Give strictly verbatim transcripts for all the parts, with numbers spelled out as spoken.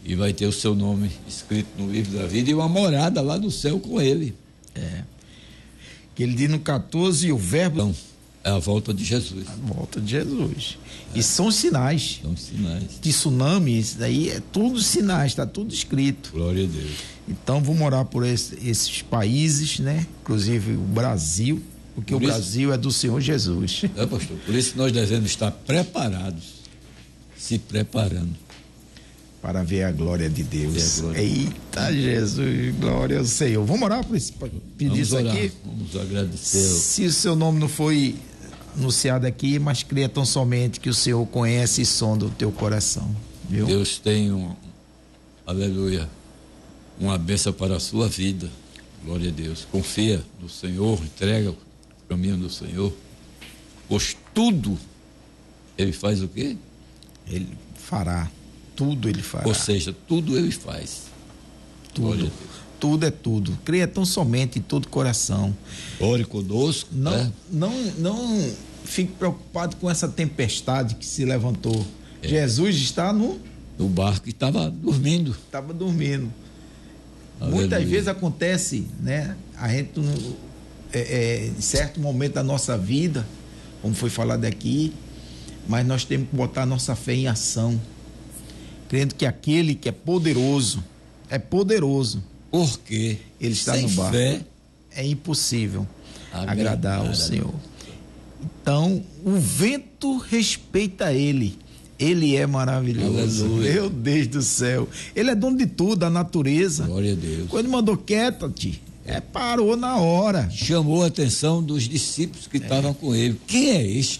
e vai ter o seu nome escrito no livro da vida e uma morada lá no céu com ele. É. Que ele diz no quatorze, o verbo... Então, é a volta de Jesus. A volta de Jesus. É. E são sinais. São sinais. De tsunami, isso daí é tudo sinais, está tudo escrito. Glória a Deus. Então, vamos orar por esse, esses países, né? Inclusive o Brasil, porque por o isso, Brasil é do Senhor Jesus. É, pastor, por isso nós devemos estar preparados, se preparando. Para ver a glória de Deus. Glória. Eita, Jesus, glória ao Senhor. Vamos orar por esse pedido aqui? Vamos agradecer. Se o seu nome não foi anunciado aqui, mas creia tão somente que o Senhor conhece e sonda o teu coração. Viu? Deus tem um, aleluia, uma bênção para a sua vida. Glória a Deus. Confia no Senhor, entrega o caminho do Senhor. Pois tudo ele faz o quê? Ele fará. Tudo ele fará. Ou seja, tudo ele faz. Tudo. Tudo é tudo. Creia tão somente em todo coração. Ore conosco. Não, né? não, não fique preocupado com essa tempestade que se levantou. É. Jesus está no... no barco e estava dormindo. Estava dormindo. Aleluia. Muitas vezes acontece, né? A gente, é, é, em certo momento da nossa vida, como foi falado aqui, mas nós temos que botar a nossa fé em ação. Crendo que aquele que é poderoso, é poderoso. Porque ele está sem no barco. Fé, é impossível agradar ao Senhor. Então, o vento respeita ele. Ele é maravilhoso. Aleluia. Meu Deus do céu. Ele é dono de tudo, a natureza. Glória a Deus. Quando mandou quieta-te, é, parou na hora. Chamou a atenção dos discípulos que é. estavam com ele. Quem é este?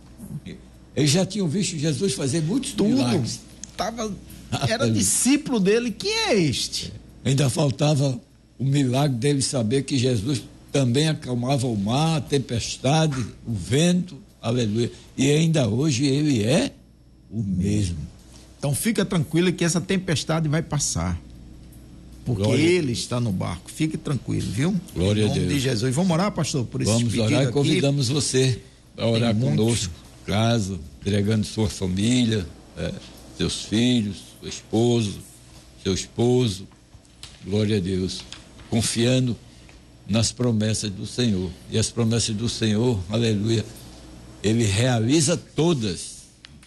Eles já tinham visto Jesus fazer muitos tudo. milagres. Tava, era discípulo dele. Quem é este? É. Ainda faltava o milagre dele saber que Jesus também acalmava o mar, a tempestade, o vento. Aleluia. E ainda hoje ele é o mesmo. Então fica tranquilo que essa tempestade vai passar. Porque Glória ele está no barco. Fique tranquilo, viu? Glória a Deus. Em nome de Jesus. Vamos orar, pastor, por esse Vamos pedido orar aqui. E convidamos você a orar Tem conosco, muito. casa, entregando sua família, é, seus filhos, seu esposo, seu esposo. Glória a Deus. Confiando nas promessas do Senhor. E as promessas do Senhor, aleluia, ele realiza todas.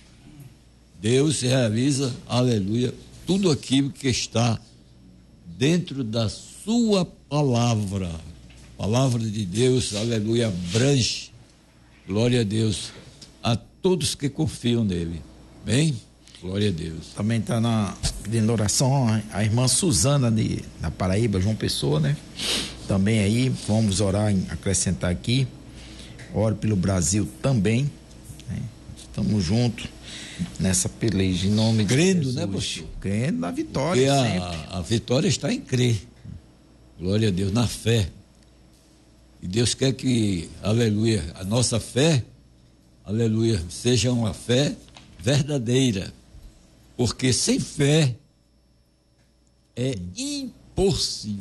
Deus realiza, aleluia, tudo aquilo que está dentro da sua palavra. A palavra de Deus, aleluia, abrange, glória a Deus, a todos que confiam nele. Bem? Glória a Deus. Também está na pedindo oração a irmã Suzana de, da Paraíba, João Pessoa, né? Também aí, vamos orar, acrescentar aqui. Ore pelo Brasil também, né? Estamos juntos nessa peleja em nome de Crendo, Jesus. né, pastor? Crendo na vitória. Porque sempre. A, a vitória está em crer. Glória a Deus, na fé. E Deus quer que, aleluia, a nossa fé, aleluia, seja uma fé verdadeira. Porque sem fé é impossível.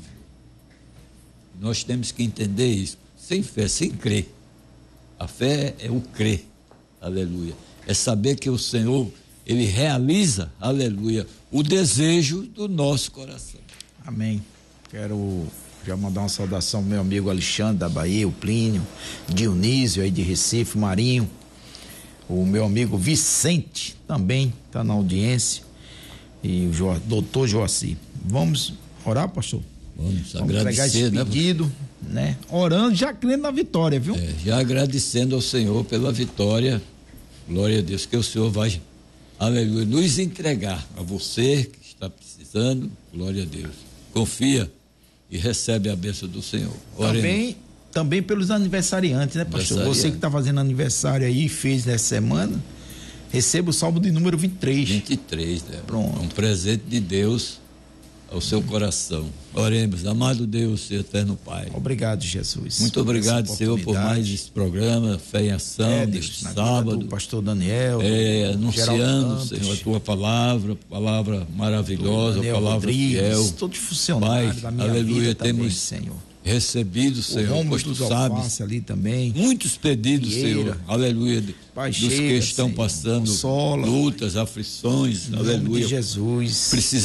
Nós temos que entender isso. Sem fé, sem crer. A fé é o crer. Aleluia. É saber que o Senhor, ele realiza, aleluia, o desejo do nosso coração. Amém. Quero já mandar uma saudação ao meu amigo Alexandre da Bahia, o Plínio, Dionísio aí de Recife, Marinho, o meu amigo Vicente também está na audiência e o jo, doutor Joaci. Vamos orar, pastor? Vamos, Vamos agradecer, esse pedido, né? né? Orando, já crendo na vitória, viu? É, já agradecendo ao Senhor pela vitória. Glória a Deus, que o Senhor vai, aleluia, nos entregar a você que está precisando. Glória a Deus. Confia e recebe a bênção do Senhor. Oremos. Também, também pelos aniversariantes, né, pastor? Você que está fazendo aniversário aí e fez nessa semana, receba o salmo de número vinte e três. vinte e três, né? Pronto. É um presente de Deus ao seu coração. Oremos, amado Deus e eterno Pai. Obrigado, Jesus. Muito obrigado, Senhor, por mais esse programa, Fé em Ação, é, deste sábado. Do pastor Daniel. É, anunciando, Senhor, a tua palavra, palavra maravilhosa, a palavra fiel. Todos funcionários Pai, da minha aleluia, vida temos também, Senhor. Recebido, Senhor, pois tu sabes, ali também. muitos pedidos, Vieira, Senhor, aleluia, Pai, dos chega, que estão Senhor, passando consola, lutas, aflições, em aleluia, nome de Jesus. Precisa